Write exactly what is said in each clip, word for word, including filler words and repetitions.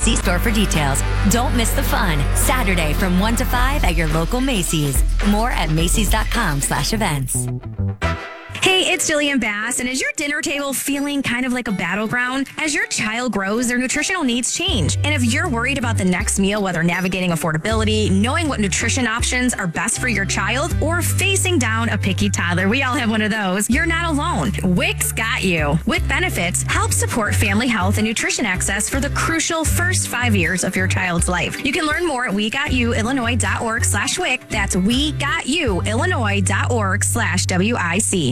C store for details. Don't miss the fun. Saturday from one to five at your local Macy's. More at Macy's.com slash events. Hey, it's Jillian Bass, and is your dinner table feeling kind of like a battleground? As your child grows, their nutritional needs change. And if you're worried about the next meal, whether navigating affordability, knowing what nutrition options are best for your child, or facing down a picky toddler, we all have one of those, you're not alone. WIC's got you. WIC Benefits help support family health and nutrition access for the crucial first five years of your child's life. You can learn more at we got you illinois dot org slash WIC. That's we got you illinois dot org slash W I C.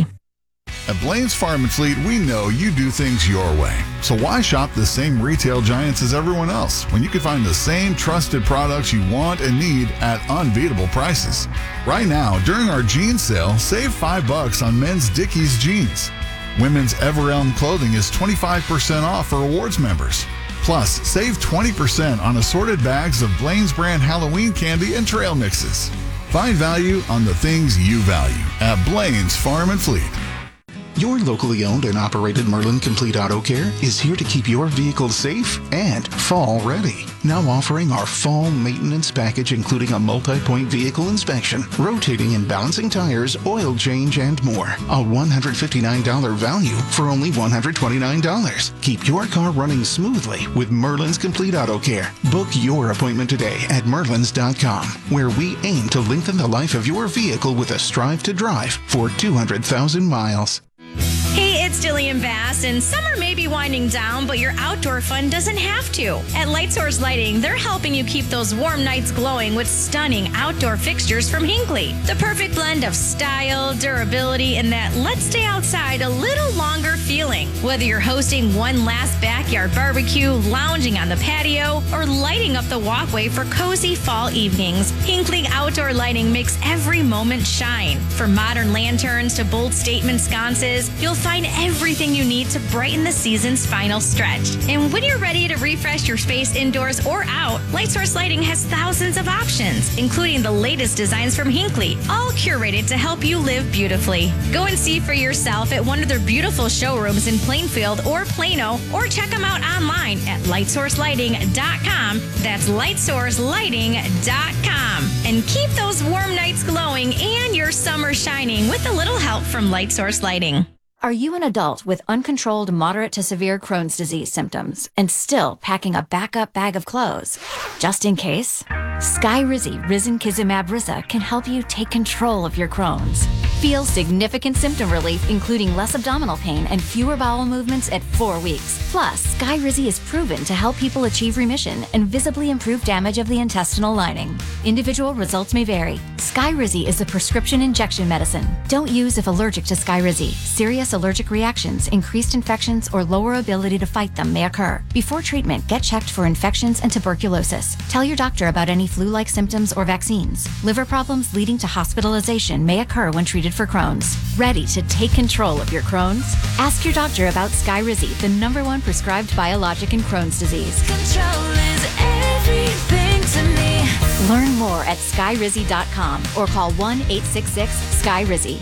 At Blaine's Farm and Fleet, we know you do things your way. So why shop the same retail giants as everyone else when you can find the same trusted products you want and need at unbeatable prices? Right now, during our jeans sale, save five bucks on men's Dickies jeans. Women's Everelm clothing is twenty-five percent off for rewards members. Plus, save twenty percent on assorted bags of Blaine's brand Halloween candy and trail mixes. Find value on the things you value at Blaine's Farm and Fleet. Your locally owned and operated Merlin Complete Auto Care is here to keep your vehicle safe and fall ready. Now offering our fall maintenance package, including a multi-point vehicle inspection, rotating and balancing tires, oil change, and more. A one hundred fifty-nine dollars value for only one hundred twenty-nine dollars. Keep your car running smoothly with Merlin's Complete Auto Care. Book your appointment today at merlins dot com, where we aim to lengthen the life of your vehicle with a Strive to Drive for two hundred thousand miles. Hey, it's Jillian Bass, and summer may be winding down, but your outdoor fun doesn't have to. At Light Source Lighting, they're helping you keep those warm nights glowing with stunning outdoor fixtures from Hinckley. The perfect blend of style, durability, and that let's stay outside a little longer feeling. Whether you're hosting one last backyard barbecue, lounging on the patio, or lighting up the walkway for cozy fall evenings, Hinckley Outdoor Lighting makes every moment shine. From modern lanterns to bold statement sconces, you'll find everything you need to brighten the season's final stretch. And when you're ready to refresh your space indoors or out, Light Source Lighting has thousands of options, including the latest designs from Hinckley, all curated to help you live beautifully. Go and see for yourself at one of their beautiful showrooms in Plainfield or Plano, or check them out online at light source lighting dot com. That's light source lighting dot com. And keep those warm nights glowing and your summer shining with a little help from Light Source Lighting. Are you an adult with uncontrolled moderate to severe Crohn's disease symptoms and still packing a backup bag of clothes? Just in case, Skyrizi Risankizumab Risa can help you take control of your Crohn's. Feel significant symptom relief, including less abdominal pain and fewer bowel movements at four weeks. Plus, Skyrizi is proven to help people achieve remission and visibly improve damage of the intestinal lining. Individual results may vary. Skyrizi is a prescription injection medicine. Don't use if allergic to Skyrizi. Serious allergic reactions, increased infections, or lower ability to fight them may occur. Before treatment, get checked for infections and tuberculosis. Tell your doctor about any flu-like symptoms or vaccines. Liver problems leading to hospitalization may occur when treated for Crohn's. Ready to take control of your Crohn's? Ask your doctor about Skyrizi, the number one prescribed biologic in Crohn's disease. Control is everything to me. Learn more at skyrizi dot com or call one eight six six Skyrizi.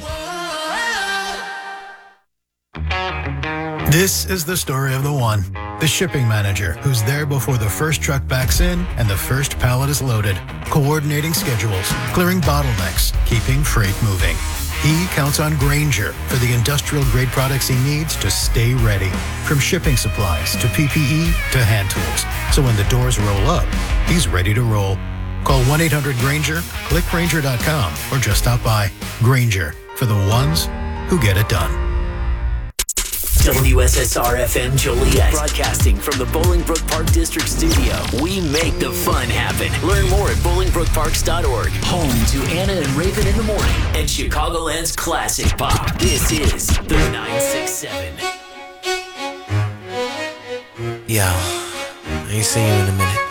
This is the story of the one, the shipping manager who's there before the first truck backs in and the first pallet is loaded, coordinating schedules, clearing bottlenecks, keeping freight moving. He counts on Grainger for the industrial-grade products he needs to stay ready, from shipping supplies to P P E to hand tools. So when the doors roll up, he's ready to roll. Call one eight hundred Grainger, click Grainger dot com, or just stop by. Grainger, for the ones who get it done. W S S R F M Joliet, broadcasting from the Bolingbrook Park District Studio. We make the fun happen. Learn more at bolingbrook parks dot org. Home to Anna and Raven in the morning and Chicagoland's classic pop. This is the nine six seven. Yo, I ain't seen you in a minute.